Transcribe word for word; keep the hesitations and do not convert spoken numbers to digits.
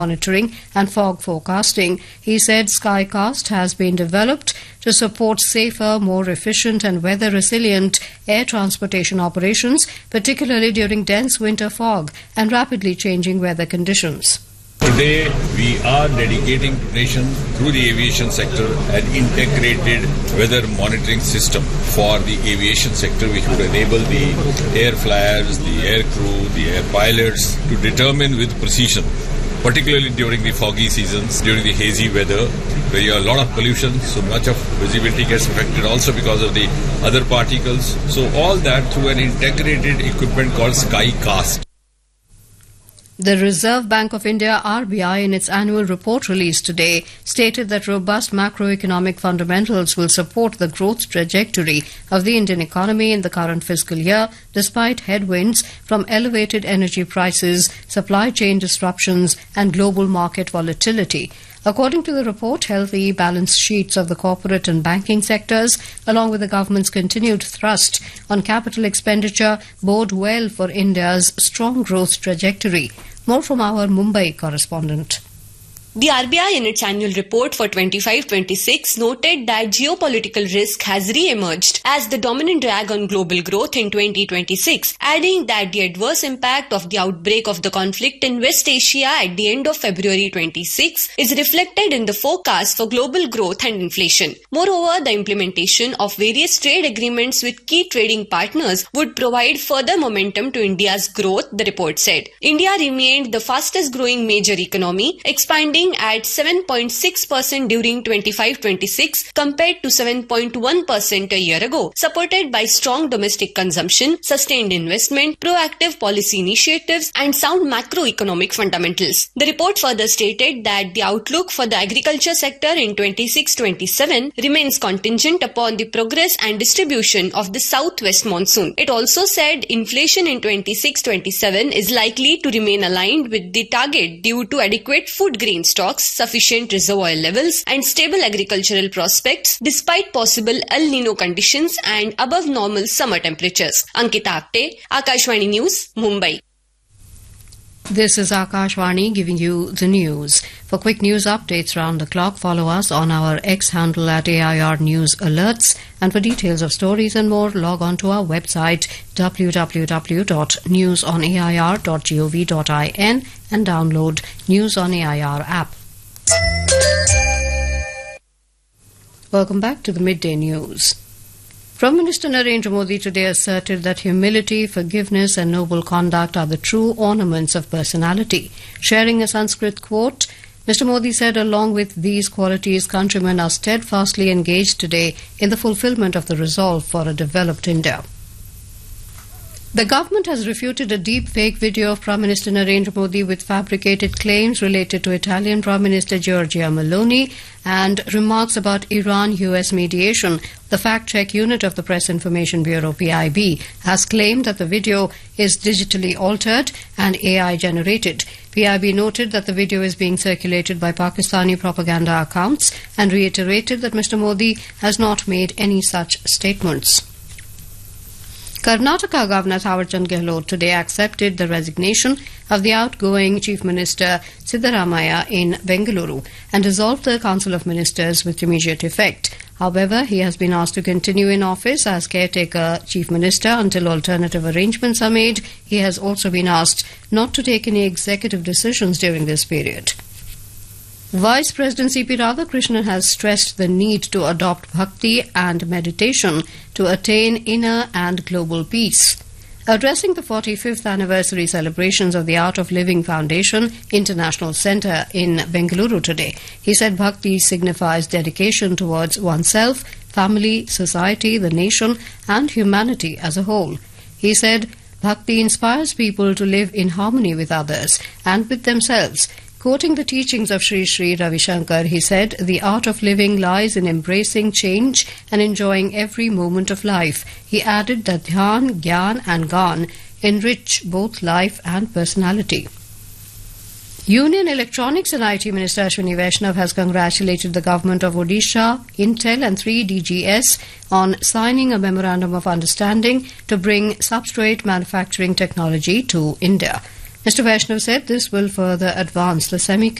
monitoring and fog forecasting. He said Skycast has been developed to support safer, more efficient and weather-resilient air transportation operations, particularly during dense winter fog and rapidly changing weather conditions. Today, we are dedicating nation through the aviation sector an integrated weather monitoring system for the aviation sector, which would enable the air flyers, the air crew, the air pilots to determine with precision, particularly during the foggy seasons, during the hazy weather, where you have a lot of pollution, so much of visibility gets affected also because of the other particles. So all that through an integrated equipment called Skycast. The Reserve Bank of India, R B I, in its annual report released today, stated that robust macroeconomic fundamentals will support the growth trajectory of the Indian economy in the current fiscal year, despite headwinds from elevated energy prices, supply chain disruptions, and global market volatility. According to the report, healthy balance sheets of the corporate and banking sectors, along with the government's continued thrust on capital expenditure, bode well for India's strong growth trajectory. More from our Mumbai correspondent. The R B I in its annual report for twenty-five twenty-six noted that geopolitical risk has re-emerged as the dominant drag on global growth in twenty twenty-six, adding that the adverse impact of the outbreak of the conflict in West Asia at the end of February twenty-six is reflected in the forecast for global growth and inflation. Moreover, the implementation of various trade agreements with key trading partners would provide further momentum to India's growth, the report said. India remained the fastest growing major economy, expanding at seven point six percent during twenty-five twenty-six compared to seven point one percent a year ago, supported by strong domestic consumption, sustained investment, proactive policy initiatives and sound macroeconomic fundamentals. The report further stated that the outlook for the agriculture sector in twenty-six twenty-seven remains contingent upon the progress and distribution of the southwest monsoon. It also said inflation in twenty-six twenty-seven is likely to remain aligned with the target due to adequate food grain stocks, sufficient reservoir levels and stable agricultural prospects despite possible El Nino conditions and above normal summer temperatures. Ankita Apte, Akashvani News, Mumbai. This is Akashvani giving you the news. For quick news updates round the clock, follow us on our X handle at A I R News Alerts. And for details of stories and more, log on to our website w w w dot news on a i r dot gov dot in and download News on A I R app. Welcome back to the Midday News. Prime Minister Narendra Modi today asserted that humility, forgiveness and noble conduct are the true ornaments of personality. Sharing a Sanskrit quote, Mister Modi said along with these qualities, countrymen are steadfastly engaged today in the fulfillment of the resolve for a developed India. The government has refuted a deep fake video of Prime Minister Narendra Modi with fabricated claims related to Italian Prime Minister Giorgia Meloni and remarks about Iran-U S mediation. The fact-check unit of the Press Information Bureau, P I B, has claimed that the video is digitally altered and A I-generated. P I B noted that the video is being circulated by Pakistani propaganda accounts and reiterated that Mister Modi has not made any such statements. Karnataka Governor Thawarchand Gehlot today accepted the resignation of the outgoing Chief Minister Siddaramaiah in Bengaluru and dissolved the Council of Ministers with immediate effect. However, he has been asked to continue in office as caretaker Chief Minister until alternative arrangements are made. He has also been asked not to take any executive decisions during this period. Vice President C P Radhakrishnan has stressed the need to adopt bhakti and meditation to attain inner and global peace. Addressing the forty-fifth anniversary celebrations of the Art of Living Foundation International Centre in Bengaluru today, he said bhakti signifies dedication towards oneself, family, society, the nation and humanity as a whole. He said bhakti inspires people to live in harmony with others and with themselves. Quoting the teachings of Sri Sri Ravi Shankar, he said, the art of living lies in embracing change and enjoying every moment of life. He added that dhyan, gyan and gan enrich both life and personality. Union Electronics and I T Minister Ashwini Vaishnav has congratulated the government of Odisha, Intel and three D G S on signing a memorandum of understanding to bring substrate manufacturing technology to India. Mister Vaishnav said this will further advance the semi